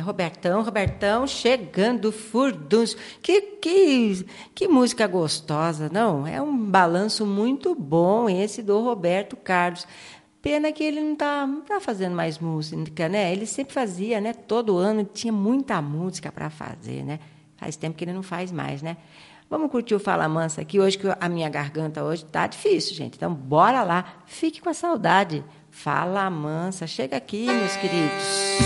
Robertão chegando, furdunço. Que música gostosa, não? É um balanço muito bom esse do Roberto Carlos. Pena que ele não tá fazendo mais música, né? Ele sempre fazia, né? Todo ano tinha muita música para fazer, né? Faz tempo que ele não faz mais, né? Vamos curtir o Fala Mansa aqui hoje, que a minha garganta hoje tá difícil, gente. Então, bora lá. Fique com a saudade. Fala Mansa. Chega aqui, meus queridos.